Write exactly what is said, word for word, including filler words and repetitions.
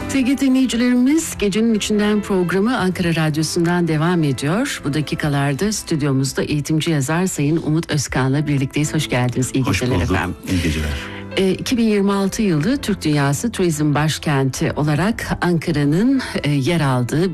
Sevgili dinleyicilerimiz, Gecenin İçinden programı Ankara Radyosu'ndan devam ediyor. Bu dakikalarda stüdyomuzda eğitimci yazar Sayın Umut Özkan'la birlikteyiz. Hoş geldiniz. İyi Hoş geceler bulduk. efendim. İyi geceler. E, iki bin yirmi altı yılı Türk Dünyası Turizm Başkenti olarak Ankara'nın e, yer aldığı